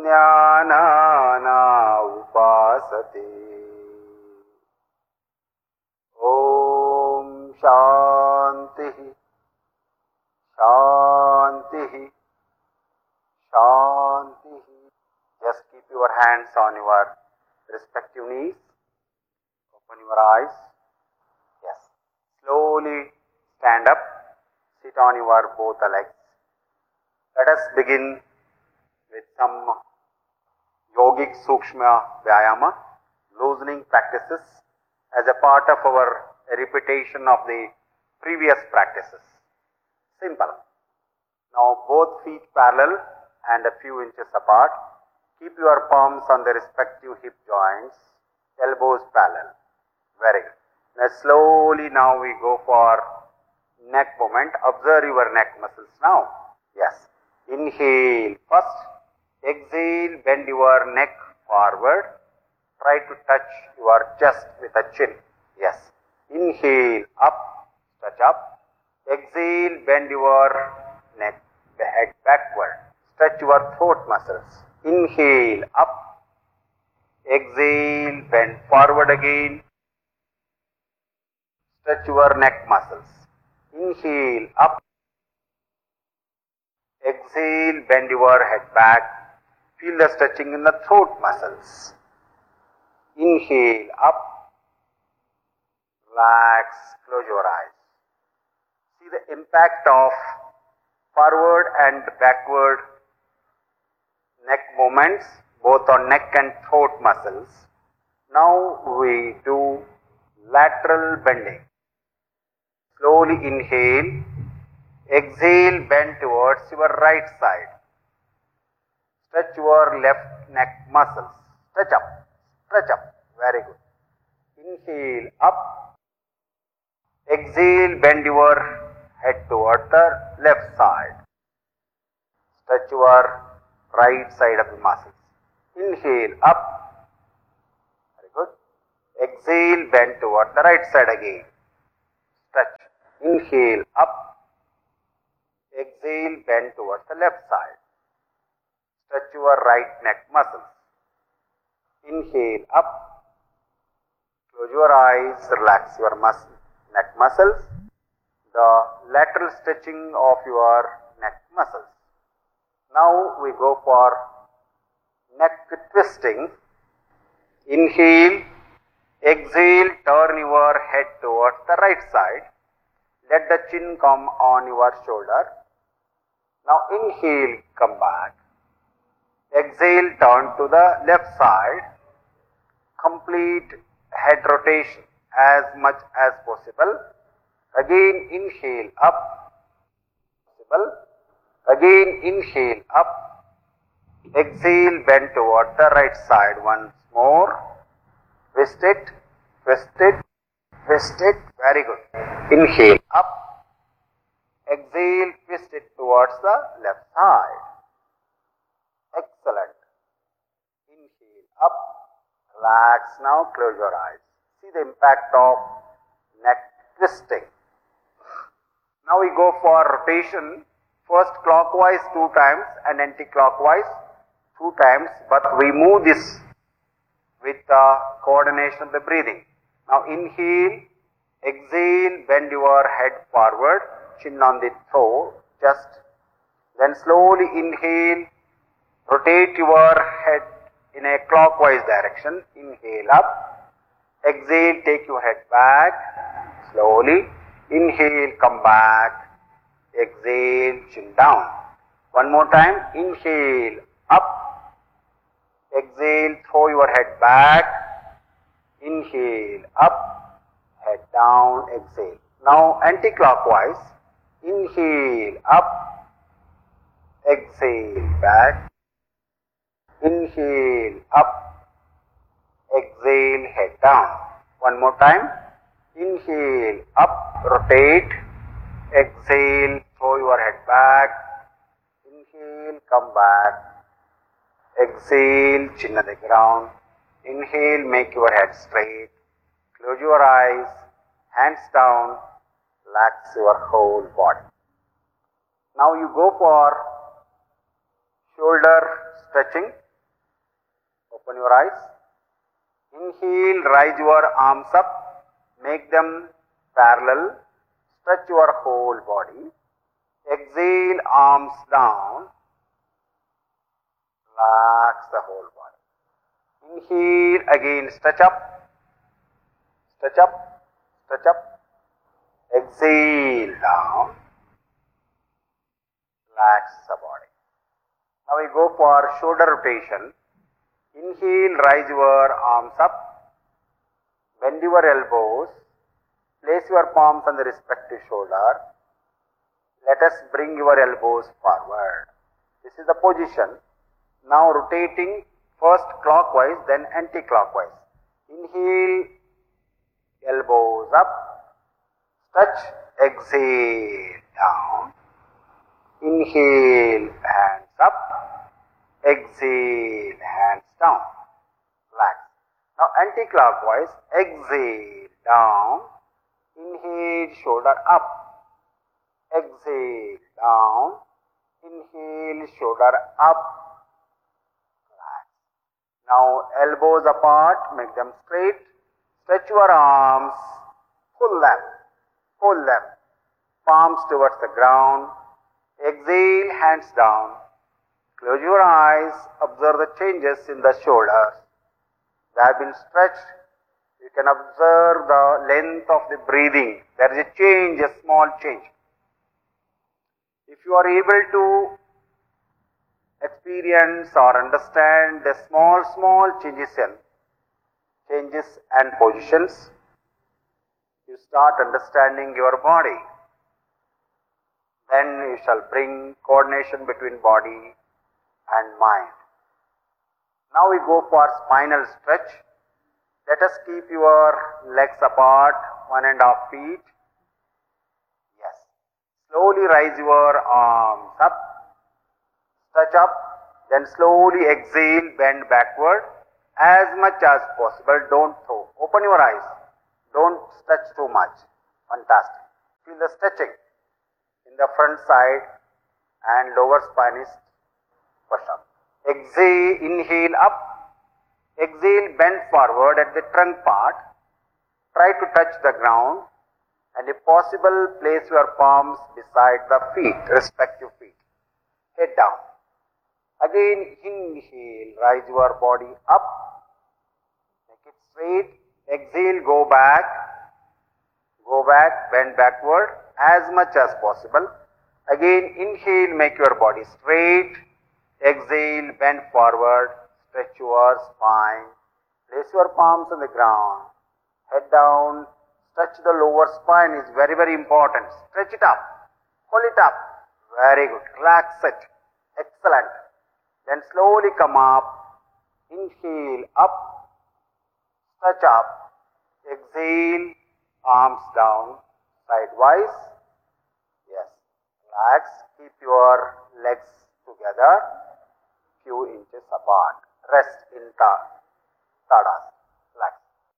ज्ञानाना उपासते। ओम शांति शांति शांति। Just keep your hands on your respective knees. Open your eyes. Yes. Slowly stand up. Sit on your both legs. Let us begin with some yogic sukshma vyayama, loosening practices as a part of our repetition of the previous practices. Simple. Now both feet parallel and a few inches apart. Keep your palms on the respective hip joints, elbows parallel. Very good. Now slowly now we go for neck movement. Observe your neck muscles now. Yes. Inhale first. Exhale, bend your neck forward. Try to touch your chest with a chin. Yes. Inhale up, touch up. Exhale, bend your neck, the head backward. Stretch your throat muscles. Inhale up. Exhale, bend forward again. Stretch your neck muscles. Inhale up. Exhale, bend your head back. Feel the stretching in the throat muscles. Inhale up. Relax, close your eyes. See the impact of forward and backward neck movements, both on neck and throat muscles. Now we do lateral bending. Slowly inhale. Exhale, bend towards your right side. Stretch your left neck muscles. Stretch up. Stretch up. Very good. Inhale up. Exhale, bend your head toward the left side. Stretch your right side of the muscles. Inhale up. Very good. Exhale, bend toward the right side again. Stretch. Inhale up. Exhale, bend towards the left side. Stretch your right neck muscles. Inhale up. Close your eyes, relax your neck muscles. The lateral stretching of your neck muscles. Now we go for neck twisting. Inhale. Exhale, turn your head towards the right side. Let the chin come on your shoulder. Now inhale, come back. Exhale, turn to the left side. Complete head rotation as much as possible. Again inhale up. Possible. Again inhale up. Exhale, bend toward the right side once more. Twist it, twist it, twist it. Very good. Inhale up. Exhale, twist it towards the left side. Excellent. Inhale up. Relax now, close your eyes. See the impact of neck twisting. Now we go for rotation. First clockwise 2 times and anti-clockwise 2 times, but we move this with the coordination of the breathing. Now inhale, exhale, bend your head forward, chin on the throat, chest. Then slowly inhale, rotate your head in a clockwise direction. Inhale up. Exhale, take your head back. Slowly. Inhale, come back. Exhale, chin down. One more time. Inhale, up. Exhale, throw your head back. Inhale, up. Head down. Exhale. Now anti-clockwise. Inhale, up. Exhale, back. Inhale, up. Exhale, head down. One more time. Inhale, up, rotate. Exhale, throw your head back. Inhale, come back. Exhale, chin on the ground. Inhale, make your head straight. Close your eyes, hands down, relax your whole body. Now you go for shoulder stretching. your eyes. Inhale, rise your arms up, make them parallel, stretch your whole body. Exhale, arms down, relax the whole body. Inhale, again stretch up, stretch up, stretch up. Exhale, down, relax the body. Now we go for shoulder rotation. Inhale, rise your arms up, bend your elbows, place your palms on the respective shoulder. Let us bring your elbows forward. This is the position. Now rotating first clockwise, then anti-clockwise. Inhale, elbows up, stretch, exhale, down. Inhale, hands up, exhale, hands down. Relax. Now anti-clockwise, exhale, down. Inhale, shoulder up. Exhale, down. Inhale, shoulder up. Relax. Now elbows apart, make them straight. Stretch your arms, pull them, hold them. Palms towards the ground. Exhale, hands down. Close your eyes, observe the changes in the shoulders. They have been stretched. You can observe the length of the breathing. There is a change, a small change. If you are able to experience or understand the small changes and positions, you start understanding your body. Then you shall bring coordination between body and mind. Now we go for spinal stretch. Let us keep your legs apart, 1.5 feet. Yes. Slowly rise your arms up, stretch up, then slowly exhale, bend backward as much as possible. Don't throw. Open your eyes. Don't stretch too much. Fantastic. Feel the stretching in the front side and lower spine is pushed up. Exhale, inhale up. Exhale, bend forward at the trunk part. Try to touch the ground and if possible, place your palms beside the feet, respective feet. Head down. Again, inhale, rise your body up. Make it straight. Exhale, go back, bend backward as much as possible. Again, inhale, make your body straight. Exhale, bend forward, stretch your spine. Place your palms on the ground. Head down, stretch the lower spine is very, very important. Stretch it up, pull it up. Very good. Relax it. Excellent. Then slowly come up. Inhale, up, stretch up. Exhale, arms down, sidewise. Yes. Relax. Keep your legs together, few inches apart. Rest in Tadasana. Relax.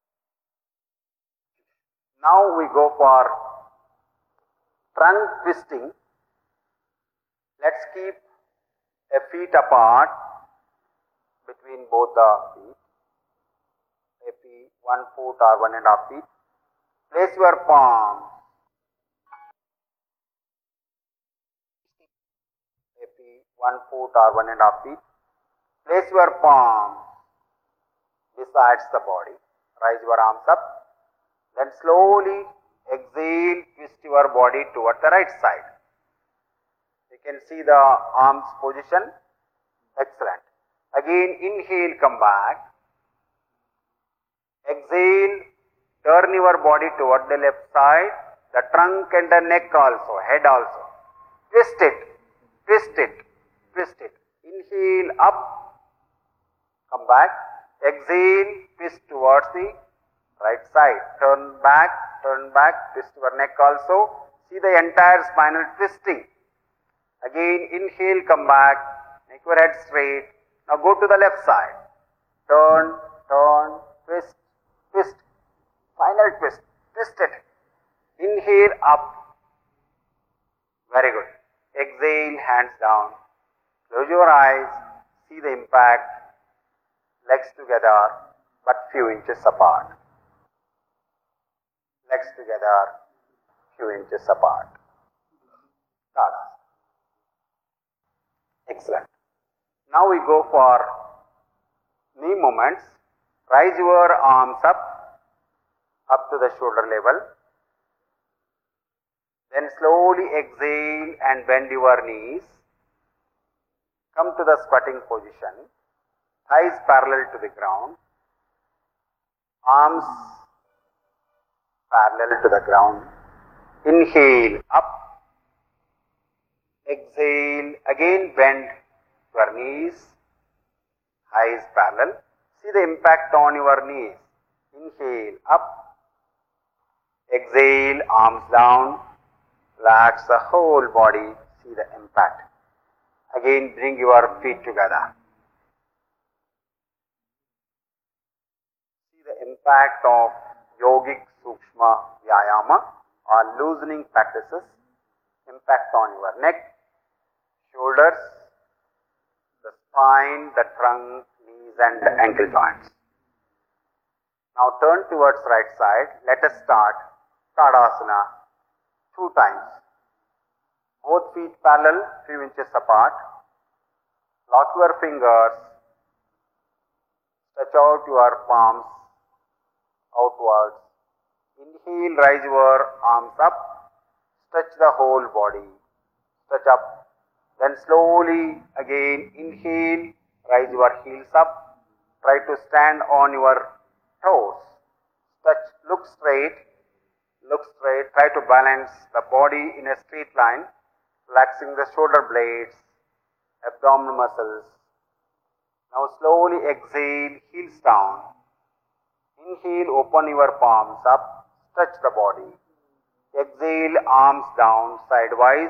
Now we go for trunk twisting. Let's keep a feet apart between both the feet. A feet, 1 foot or 1.5 feet. Place your palm. A feet, 1 foot or 1.5 feet. Place your palm besides the body. Rise your arms up. Then slowly exhale, twist your body toward the right side. You can see the arms position. Excellent. Again, inhale, come back. Exhale, turn your body toward the left side. The trunk and the neck also, head also. Twist it, twist it, twist it. Inhale, up. Come back. Exhale, twist towards the right side. Turn back, twist your neck also. See the entire spinal twisting. Again, inhale, come back, make your head straight. Now go to the left side. Turn, twist, twist. Final twist, twist it. Inhale, up. Very good. Exhale, hands down. Close your eyes. See the impact. legs together but few inches apart. Legs together, few inches apart. Tadasana. Excellent. Now we go for knee movements. Rise your arms up to the shoulder level. Then slowly exhale and bend your knees. Come to the squatting position. Thighs parallel to the ground. Arms parallel to the ground. Inhale up. Exhale, again bend your knees. Thighs parallel. See the impact on your knees. Inhale up. Exhale, arms down. Relax the whole body. See the impact. Again bring your feet together. See the impact of yogic sukshma vyayama or loosening practices. Impact on your neck, shoulders, the spine, the trunk, knees and ankle joints. Now turn towards right side. Let us start Tadasana 2 times. Both feet parallel, few inches apart. Lock your fingers. Stretch out your palms outwards. Inhale, rise your arms up. Stretch the whole body. Stretch up. Then slowly again inhale, rise your heels up. Try to stand on your toes. Stretch, look straight. Look straight. Try to balance the body in a straight line. Relaxing the shoulder blades, abdominal muscles. Now slowly exhale, heels down. Inhale, open your palms up. Stretch the body. Exhale, arms down, sidewise.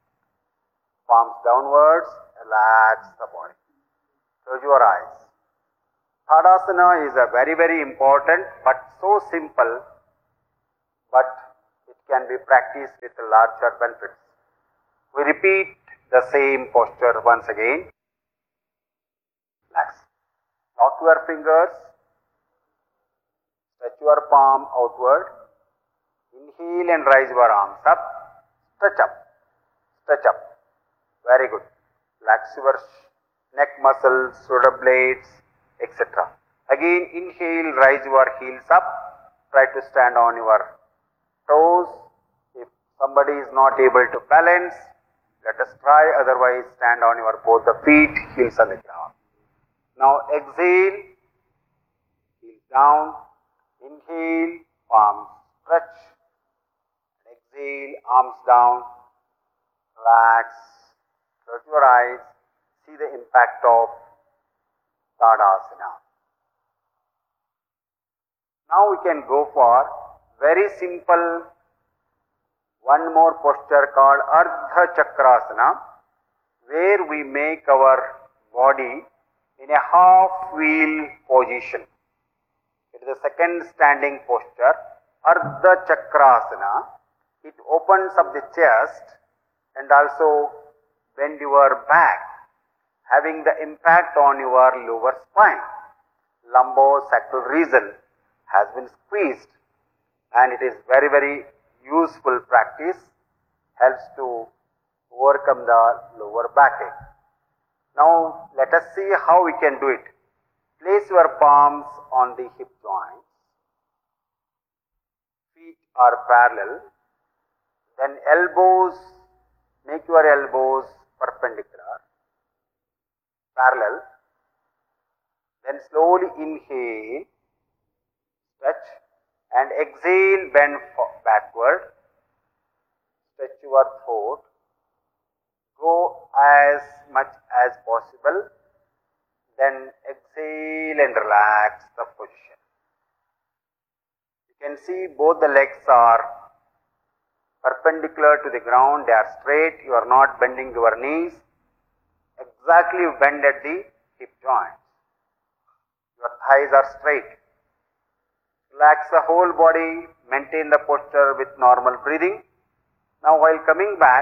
Palms downwards. Relax the body. Close your eyes. Tadasana is a very, very important but so simple, but it can be practiced with larger benefits. We repeat the same posture once again. Relax. Lock your fingers. Stretch your palm outward. Inhale and rise your arms up. Stretch up. Stretch up. Very good. Relax your neck muscles, shoulder blades, etc. Again inhale, rise your heels up. Try to stand on your toes. If somebody is not able to balance, let us try, otherwise stand on your both the feet, heels on the ground. Now exhale, heels down, inhale, palms stretch, exhale, arms down, relax, close your eyes, see the impact of Tadasana. Now we can go for very simple one more posture called Ardha Chakrasana, where we make our body in a half wheel position. It is the second standing posture, Ardha Chakrasana. It opens up the chest and also bend your back, having the impact on your lower spine. Lumbosacral region has been squeezed, and it is very, very useful practice, helps to overcome the lower backache. Now let us see how we can do it. Place your palms on the hip joints. Feet are parallel. Then elbows, make your elbows perpendicular, parallel. Then slowly inhale, stretch, and exhale, bend backward. Stretch your throat. Go as much as possible. Then exhale and relax the position. You can see both the legs are perpendicular to the ground. They are straight. You are not bending your knees. Exactly you bend at the hip joints. Your thighs are straight. Relax the whole body, maintain the posture with normal breathing. Now while coming back,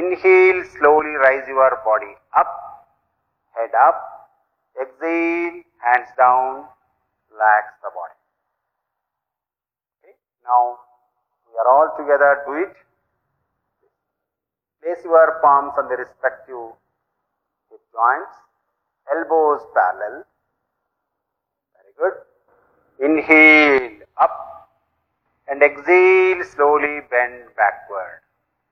inhale, slowly rise your body up, head up, exhale, hands down, relax the body. Okay. Now we are all together, do it. Place your palms on the respective hip joints, elbows parallel. Very good. Inhale up and exhale, slowly bend backward.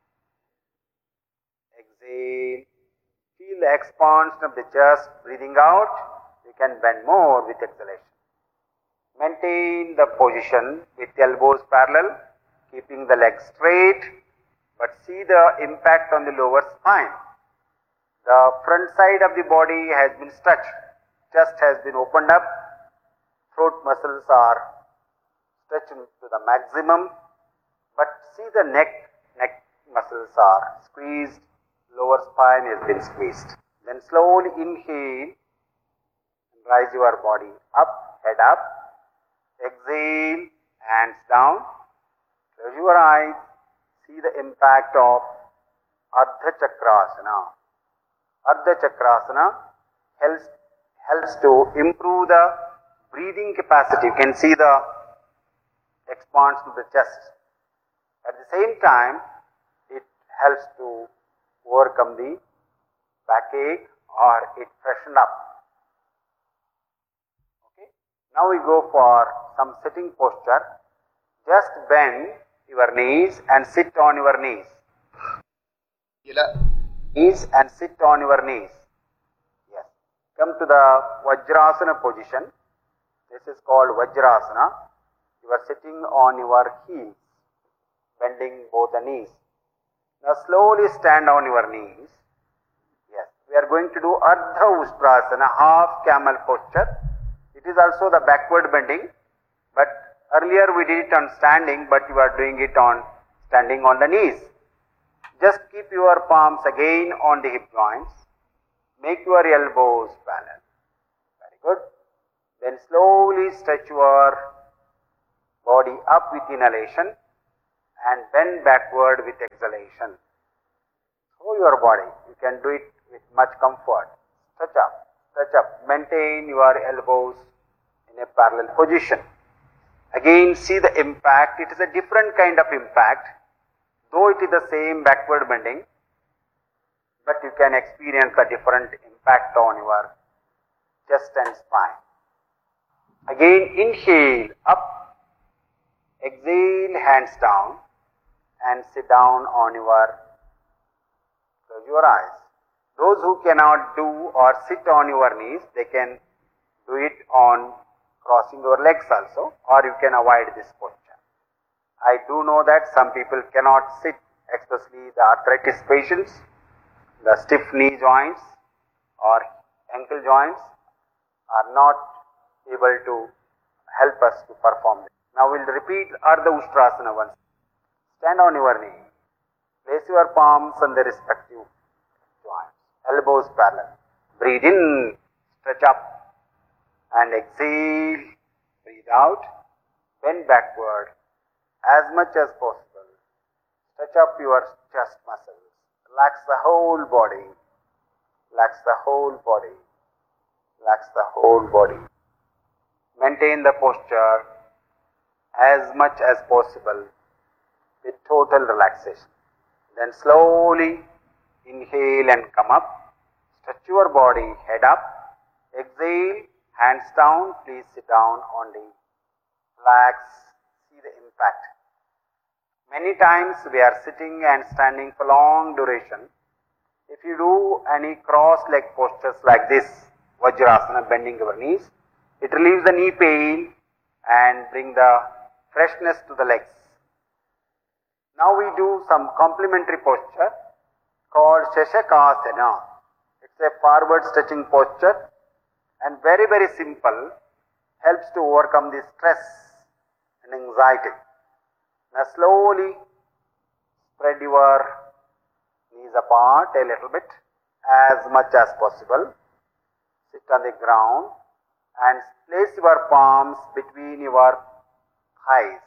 Exhale. Feel the expansion of the chest, breathing out. You can bend more with exhalation. Maintain the position with elbows parallel, keeping the legs straight, but see the impact on the lower spine. The front side of the body has been stretched, chest has been opened up, throat muscles are stretched to the maximum, but see the neck muscles are squeezed, lower spine has been squeezed. Then slowly inhale, rise your body up, head up, exhale, hands down, close your eyes, see the impact of Ardha Chakrasana. Ardha Chakrasana helps to improve the breathing capacity. You can see the expansion of the chest. At the same time, it helps to overcome the backache or it freshen up. Okay. Now we go for some sitting posture. Just bend your knees and sit on your knees. Knees and sit on your knees. Yes. Come to the Vajrasana position. This is called Vajrasana. You are sitting on your heels, bending both the knees. Now slowly stand on your knees. Yes. We are going to do Ardha Ustrasana, half camel posture. It is also the backward bending, but earlier we did it on standing, but you are doing it on standing on the knees. Just keep your palms again on the hip joints. Make your elbows parallel. Very good. Then slowly stretch your body up with inhalation and bend backward with exhalation. Throw your body. You can do it with much comfort. Stretch up, stretch up. Maintain your elbows in a parallel position. Again, see the impact. It is a different kind of impact. Though it is the same backward bending, but you can experience a different impact on your chest and spine. Again, inhale up, exhale, hands down, and sit down on close your eyes. Those who cannot do or sit on your knees, they can do it on crossing your legs also, or you can avoid this posture. I do know that some people cannot sit, especially the arthritis patients, the stiff knee joints or ankle joints are not able to help us to perform this. Now we will repeat Ardha Ustrasana once. Stand on your knee. Place your palms on the respective joints. Elbows parallel. Breathe in, stretch up, and exhale. Breathe out. Bend backward as much as possible. Stretch up your chest muscles. Relax the whole body. Relax the whole body. Relax the whole body. Maintain the posture as much as possible with total relaxation. Then slowly inhale and come up. Stretch your body, head up. Exhale, hands down. Please sit down on the relax. See the impact. Many times we are sitting and standing for long duration. If you do any cross leg postures like this, Vajrasana, bending your knees, it relieves the knee pain and bring the freshness to the legs. Now we do some complementary posture called Shashakasana. It's a forward stretching posture and very simple, helps to overcome the stress and anxiety. Now slowly spread your knees apart a little bit as much as possible. Sit on the ground and place your palms between your thighs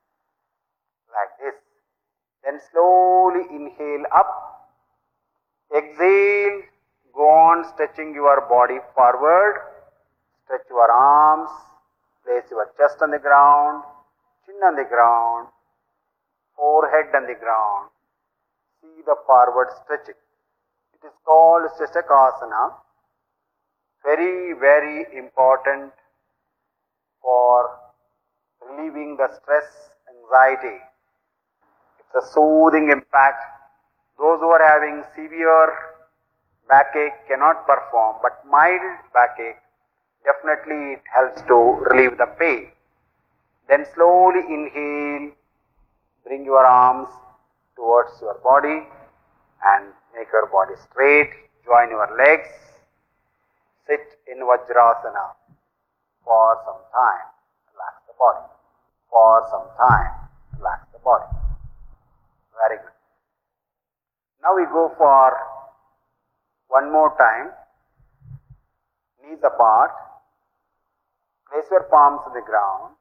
like this. Then slowly inhale up, exhale, go on stretching your body forward, Stretch your arms, place your chest on the ground, chin on the ground, forehead on the ground. See the forward stretching. It is called Shashakasana. Very, very important for relieving the stress, anxiety. It's a soothing impact. Those who are having severe backache cannot perform, but mild backache, definitely it helps to relieve the pain. Then slowly inhale, bring your arms towards your body and make your body straight. Join your legs. Sit in Vajrasana for some time. Relax the body. For some time, relax the body. Very good. Now we go for one more time. Knees apart. Place your palms on the ground.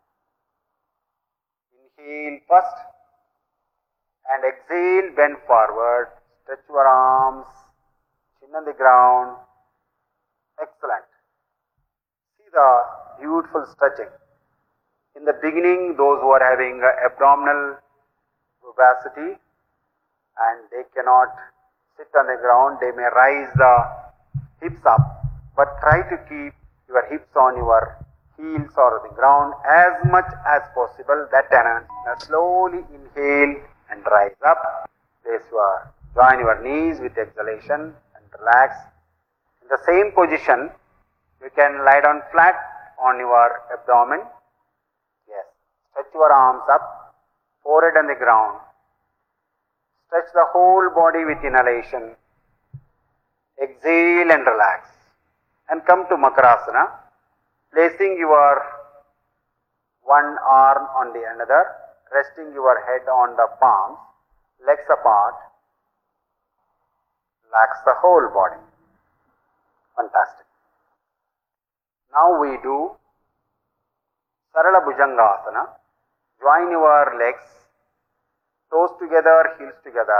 Inhale first and exhale, bend forward. Stretch your arms, chin on the ground. Excellent. See the beautiful stretching. In the beginning, those who are having abdominal obesity and they cannot sit on the ground, they may rise the hips up, but try to keep your hips on your heels or the ground as much as possible. That time, slowly inhale and rise up. Join your knees with exhalation and relax. In the same position, you can lie down flat on your abdomen. Yes. Stretch your arms up, forehead on the ground. Stretch the whole body with inhalation. Exhale and relax. And come to Makarasana, placing your one arm on the another, resting your head on the palms, legs apart. Relax the whole body. Fantastic. Now we do Sarala Bhujangasana. Join your legs, toes together, heels together.